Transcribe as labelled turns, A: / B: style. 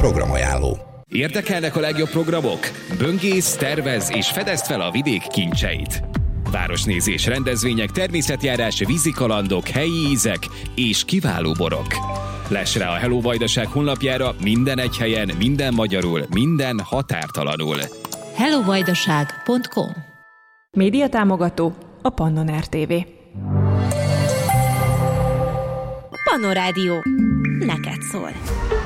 A: programajánló.
B: Érdekelnek a legjobb programok? Böngész, tervez és fedezd fel a vidék kincseit. Városnézés, rendezvények, természetjárás, vízikalandok, helyi ízek és kiváló borok. Less rá a Hello Vajdaság honlapjára minden egy helyen, minden magyarul, minden határtalanul.
C: hellovajdaság.com.
D: Médiatámogató a Pannon RTV.
C: Pannon Rádió. Neked szól.